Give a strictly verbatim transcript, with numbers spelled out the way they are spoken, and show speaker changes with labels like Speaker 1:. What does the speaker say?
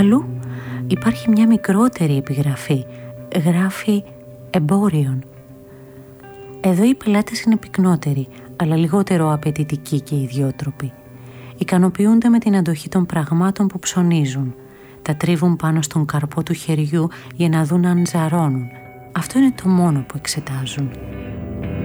Speaker 1: Αλλού υπάρχει μια μικρότερη επιγραφή, γράφει εμπόριον. Εδώ οι πελάτες είναι πυκνότεροι, αλλά λιγότερο απαιτητικοί και ιδιότροποι. Ικανοποιούνται με την αντοχή των πραγμάτων που ψωνίζουν. Τα τρίβουν πάνω στον καρπό του χεριού για να δουν αν ζαρώνουν. Αυτό είναι το μόνο που εξετάζουν.